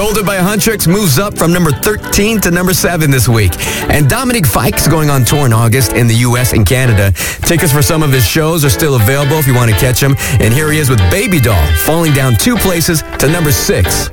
Golden by Huntrix moves up from number 13 to number 7 this week. And Dominic Fike is going on tour in August in the U.S. and Canada. Tickets for some of his shows are still available if you want to catch him. And here he is with Baby Doll, falling down 2 places to number 6.